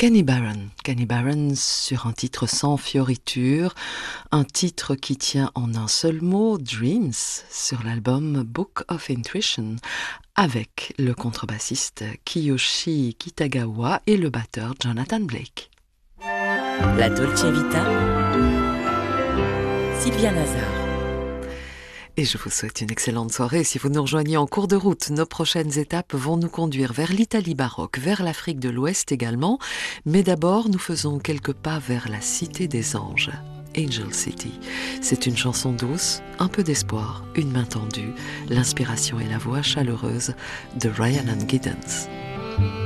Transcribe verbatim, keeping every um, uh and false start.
Kenny Barron. Kenny Barron sur un titre sans fioriture, un titre qui tient en un seul mot, Dreams, sur l'album Book of Intuition, avec le contrebassiste Kiyoshi Kitagawa et le batteur Jonathan Blake. La Dolce Vita, Sylvia Nazar. Et je vous souhaite une excellente soirée. Si vous nous rejoignez en cours de route, nos prochaines étapes vont nous conduire vers l'Italie baroque, vers l'Afrique de l'Ouest également. Mais d'abord, nous faisons quelques pas vers la Cité des Anges, Angel City. C'est une chanson douce, un peu d'espoir, une main tendue, l'inspiration et la voix chaleureuse de Rhiannon Giddens.